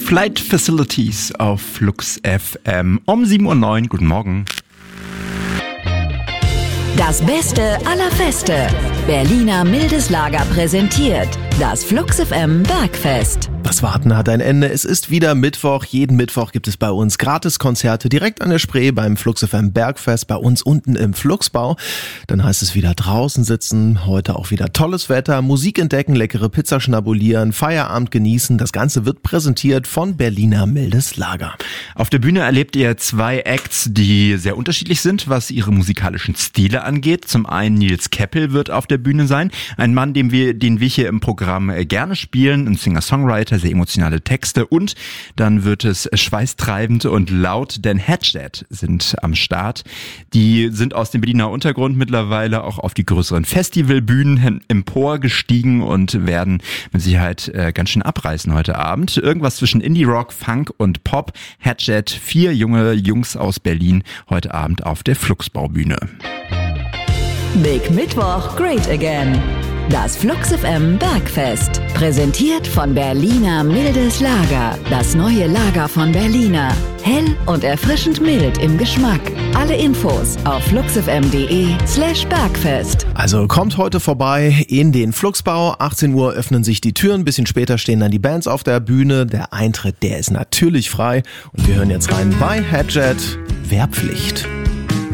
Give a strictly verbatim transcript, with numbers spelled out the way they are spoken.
Flight Facilities auf Flux F M um sieben Uhr neun. Guten Morgen. Das Beste aller Feste. Berliner Mildes Lager präsentiert das Flux F M Bergfest. Das Warten hat ein Ende. Es ist wieder Mittwoch. Jeden Mittwoch gibt es bei uns Gratiskonzerte direkt an der Spree beim Flux F M Bergfest, bei uns unten im Fluxbau. Dann heißt es wieder draußen sitzen, heute auch wieder tolles Wetter, Musik entdecken, leckere Pizza schnabulieren, Feierabend genießen. Das Ganze wird präsentiert von Berliner Mildes Lager. Auf der Bühne erlebt ihr zwei Acts, die sehr unterschiedlich sind, was ihre musikalischen Stile angeht. Zum einen Nils Keppel wird auf der Bühne sein, ein Mann, den wir, den wir hier im Programm gerne spielen, ein Singer-Songwriter, sehr emotionale Texte, und dann wird es schweißtreibend und laut, denn Hatchet sind am Start. Die sind aus dem Berliner Untergrund mittlerweile auch auf die größeren Festivalbühnen emporgestiegen und werden mit Sicherheit äh, ganz schön abreißen heute Abend. Irgendwas zwischen Indie-Rock, Funk und Pop. Hatchet, vier junge Jungs aus Berlin, heute Abend auf der Fluxbaubühne. Big Mittwoch, Great Again. Das Flux F M Bergfest. Präsentiert von Berliner Mildes Lager. Das neue Lager von Berliner. Hell und erfrischend mild im Geschmack. Alle Infos auf fluxfm.de slash Bergfest. Also kommt heute vorbei in den Fluxbau. achtzehn Uhr öffnen sich die Türen. Ein bisschen später stehen dann die Bands auf der Bühne. Der Eintritt, der ist natürlich frei. Und wir hören jetzt rein bei Hatchet. Wehrpflicht.